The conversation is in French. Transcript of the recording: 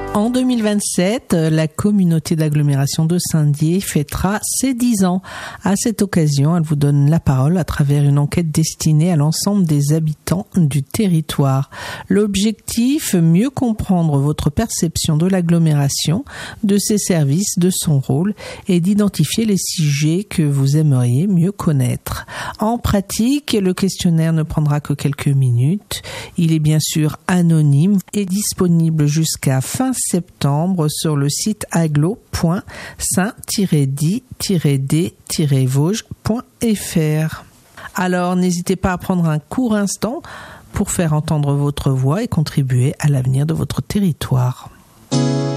En 2027, la communauté d'agglomération de Saint-Dié fêtera ses 10 ans. À cette occasion, elle vous donne la parole à travers une enquête destinée à l'ensemble des habitants du territoire. L'objectif, mieux comprendre votre perception de l'agglomération, de ses services, de son rôle et d'identifier les sujets que vous aimeriez mieux connaître. En pratique, le questionnaire ne prendra que quelques minutes. Il est bien sûr anonyme et disponible jusqu'à fin septembre sur le site aglo.saint-di-d-vosges.fr. Alors n'hésitez pas à prendre un court instant pour faire entendre votre voix et contribuer à l'avenir de votre territoire.